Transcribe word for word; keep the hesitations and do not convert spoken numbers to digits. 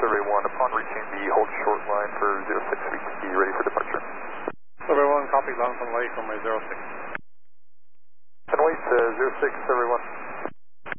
Survey one, upon reaching the hold short line for zero six, we can be ready for departure. Survey one, copy, land from lake on my zero six. And wait, uh, zero six, Survey one.